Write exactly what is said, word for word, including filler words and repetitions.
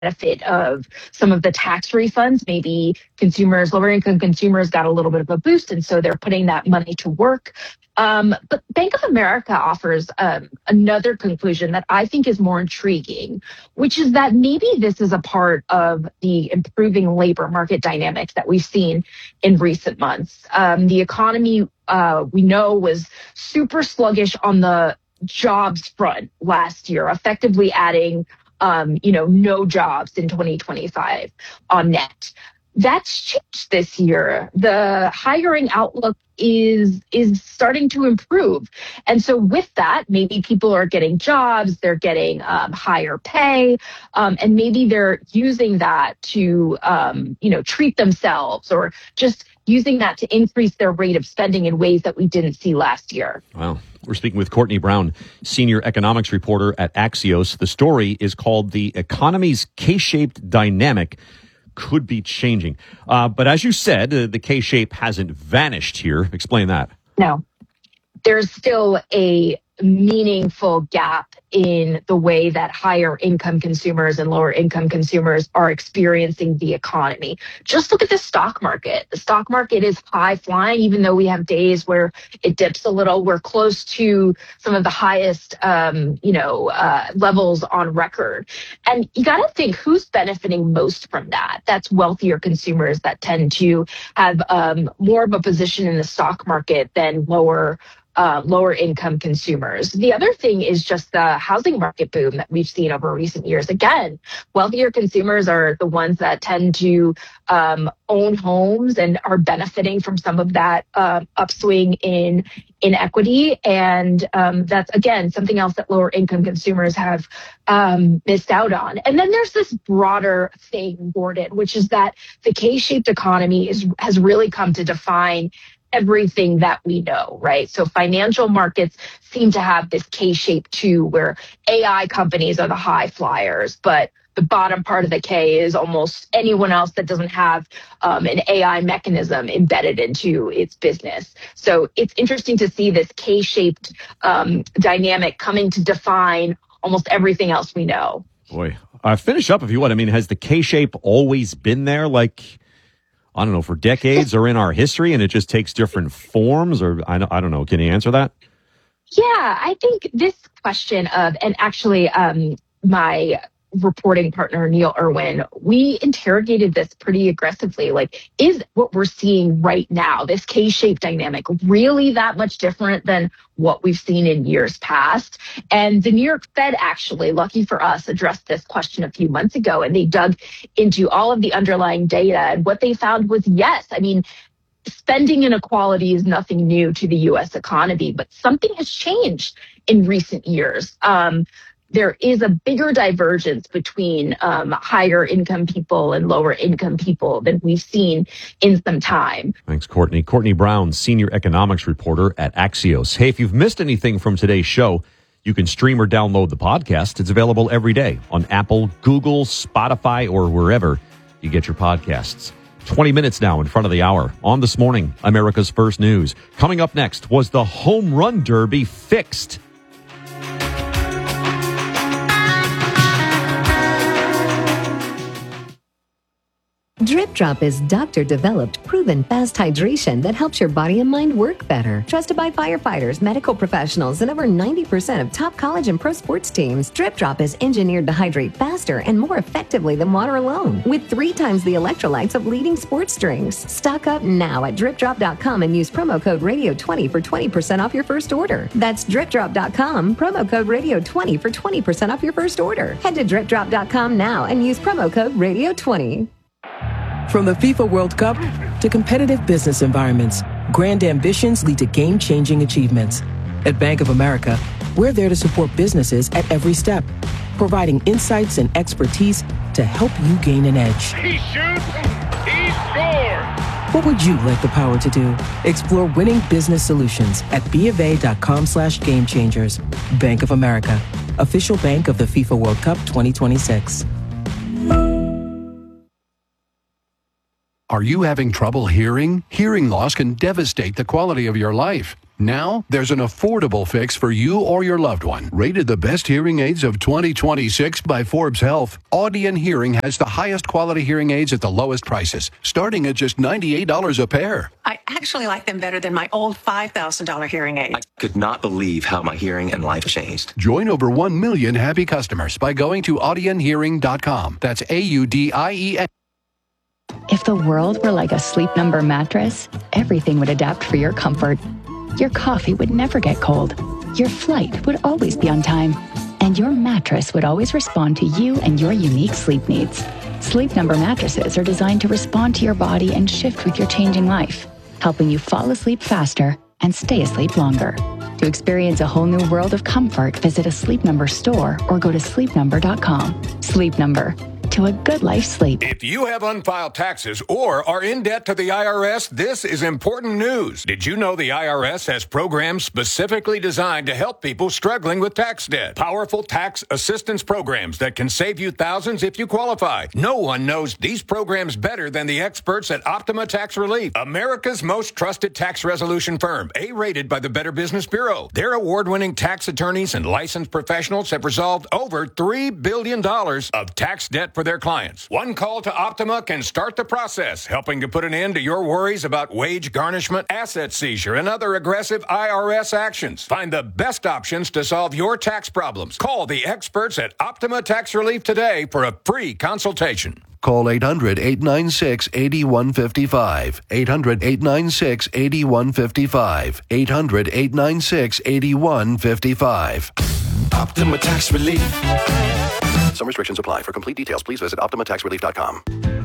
benefit of some of the tax refunds. Maybe consumers, lower income consumers got a little bit of a boost, and so they're putting that money to work. Um, but Bank of America offers um, another conclusion that I think is more intriguing, which is that maybe this is a part of the improving labor market dynamics that we've seen in recent months. Um, the economy, uh, we know, was super sluggish on the jobs front last year, effectively adding, um, you know, no jobs in twenty twenty-five on net. That's changed this year. The hiring outlook is is starting to improve. And so with that, maybe people are getting jobs, they're getting um, higher pay, um, and maybe they're using that to, um, you know, treat themselves, or just using that to increase their rate of spending in ways that we didn't see last year. Wow. We're speaking with Courtney Brown, senior economics reporter at Axios. The story is called "The Economy's K-Shaped Dynamic Could Be Changing." Uh, but as you said, uh, the K-shape hasn't vanished here. Explain that. No, there's still a meaningful gap in the way that higher income consumers and lower income consumers are experiencing the economy. Just look at the stock market. The stock market is high flying, even though we have days where it dips a little. We're close to some of the highest, um, you know, uh, levels on record. And you got to think, who's benefiting most from that? That's wealthier consumers that tend to have um, more of a position in the stock market than lower Uh, lower income consumers. The other thing is just the housing market boom that we've seen over recent years. Again, wealthier consumers are the ones that tend to um, own homes and are benefiting from some of that uh, upswing in in equity. And um, that's, again, something else that lower income consumers have um, missed out on. And then there's this broader thing, Gordon, which is that the K-shaped economy is has really come to define everything that we know, right? So financial markets seem to have this K-shape too, where A I companies are the high flyers, but the bottom part of the K is almost anyone else that doesn't have um, an A I mechanism embedded into its business. So it's interesting to see this K-shaped um, dynamic coming to define almost everything else we know. Boy, uh, finish up if you want. I mean, has the K-shape always been there? Like, I don't know, for decades or in our history, and it just takes different forms? Or I don't, I don't know. Can you answer that? Yeah, I think this question of, and actually um, my reporting partner, Neil Irwin, we interrogated this pretty aggressively. Like, is what we're seeing right now, this K-shaped dynamic, really that much different than what we've seen in years past? And the New York Fed actually, lucky for us, addressed this question a few months ago, and they dug into all of the underlying data. And what they found was, yes, I mean, spending inequality is nothing new to the U S economy, but something has changed in recent years. Um, There is a bigger divergence between um, higher income people and lower income people than we've seen in some time. Thanks, Courtney. Courtney Brown, senior economics reporter at Axios. Hey, if you've missed anything from today's show, you can stream or download the podcast. It's available every day on Apple, Google, Spotify, or wherever you get your podcasts. twenty minutes now in front of the hour. On This Morning, America's First News. Coming up next, was the home run derby fixed? Drip Drop is doctor-developed, proven fast hydration that helps your body and mind work better. Trusted by firefighters, medical professionals, and over ninety percent of top college and pro sports teams, Drip Drop is engineered to hydrate faster and more effectively than water alone, with three times the electrolytes of leading sports drinks. Stock up now at drip drop dot com and use promo code radio twenty for twenty percent off your first order. That's drip drop dot com, promo code radio twenty for twenty percent off your first order. Head to drip drop dot com now and use promo code radio twenty. From the FIFA World Cup to competitive business environments, grand ambitions lead to game-changing achievements. At Bank of America, we're there to support businesses at every step, providing insights and expertise to help you gain an edge. He shoots, he scores! What would you like the power to do? Explore winning business solutions at bofa.com slash game changers. Bank of America, official bank of the FIFA World Cup twenty twenty-six. Are you having trouble hearing? Hearing loss can devastate the quality of your life. Now, there's an affordable fix for you or your loved one. Rated the best hearing aids of twenty twenty-six by Forbes Health, Audien Hearing has the highest quality hearing aids at the lowest prices, starting at just ninety-eight dollars a pair. I actually like them better than my old five thousand dollars hearing aid. I could not believe how my hearing and life changed. Join over one million happy customers by going to audien hearing dot com. That's A U D I E N. If the world were like a Sleep Number mattress, everything would adapt for your comfort. Your coffee would never get cold. Your flight would always be on time. And your mattress would always respond to you and your unique sleep needs. Sleep Number mattresses are designed to respond to your body and shift with your changing life, helping you fall asleep faster and stay asleep longer. To experience a whole new world of comfort, visit a Sleep Number store or go to sleep number dot com. Sleep Number. To a good life sleep. If you have unfiled taxes or are in debt to the I R S, this is important news. Did you know the I R S has programs specifically designed to help people struggling with tax debt? Powerful tax assistance programs that can save you thousands if you qualify. No one knows these programs better than the experts at Optima Tax Relief, America's most trusted tax resolution firm, A-rated by the Better Business Bureau. Their award-winning tax attorneys and licensed professionals have resolved over three billion dollars of tax debt for their clients. One call to Optima can start the process, helping to put an end to your worries about wage garnishment, asset seizure, and other aggressive I R S actions. Find the best options to solve your tax problems. Call the experts at Optima Tax Relief today for a free consultation. Call eight hundred, eight nine six, eight one five five. eight hundred, eight nine six, eight one five five. eight hundred, eight nine six, eight one five five. Optima Tax Relief. Some restrictions apply. For complete details, please visit optima tax relief dot com.